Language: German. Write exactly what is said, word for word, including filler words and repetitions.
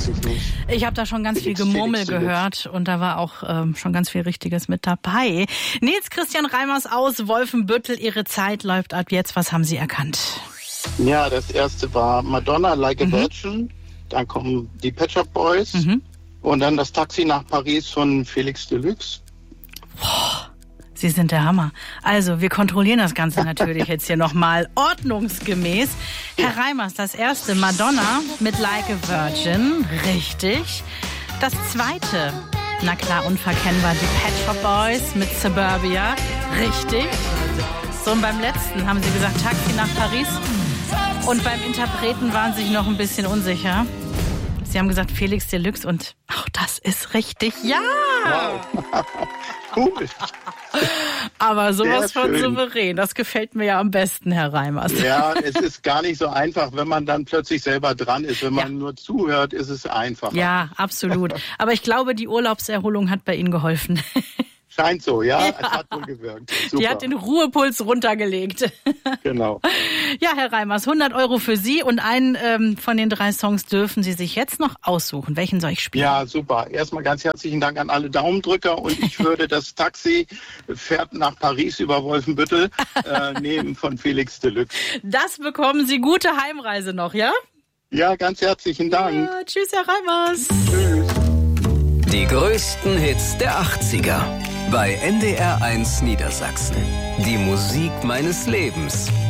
weiß ich nicht. Ich habe da schon ganz Felix, viel Gemurmel gehört und da war auch ähm, schon ganz viel Richtiges mit dabei. Nils Christian Reimers aus Wolfenbüttel, Ihre Zeit läuft ab jetzt. Was haben Sie erkannt? Ja, das erste war Madonna, Like a mhm. Virgin. Dann kommen die Pet Shop Boys. Mhm. Und dann das Taxi nach Paris von Felix Deluxe. Boah, Sie sind der Hammer. Also, wir kontrollieren das Ganze natürlich jetzt hier nochmal ordnungsgemäß. Herr Reimers, das erste, Madonna mit Like a Virgin. Richtig. Das zweite, na klar, unverkennbar, die Pet Shop Boys mit Suburbia. Richtig. So, und beim letzten haben Sie gesagt, Taxi nach Paris. Und beim Interpreten waren Sie sich noch ein bisschen unsicher. Sie haben gesagt Felix Deluxe und auch das ist richtig. Ja! Wow. Cool. Aber sowas von souverän. Das gefällt mir ja am besten, Herr Reimers. Ja, es ist gar nicht so einfach, wenn man dann plötzlich selber dran ist. Wenn man ja. nur zuhört, ist es einfacher. Ja, absolut. Aber ich glaube, die Urlaubserholung hat bei Ihnen geholfen. Scheint so, ja. ja. Es hat wohl gewirkt. Super. Die hat den Ruhepuls runtergelegt. Genau. Ja, Herr Reimers, hundert Euro für Sie und einen ähm, von den drei Songs dürfen Sie sich jetzt noch aussuchen. Welchen soll ich spielen? Ja, super. Erstmal ganz herzlichen Dank an alle Daumendrücker und ich würde das Taxi fährt nach Paris über Wolfenbüttel äh, nehmen von Felix Deluxe. Das bekommen Sie. Gute Heimreise noch, ja? Ja, ganz herzlichen Dank. Ja, tschüss, Herr Reimers. Tschüss. Die größten Hits der achtziger. Bei N D R eins Niedersachsen. Die Musik meines Lebens.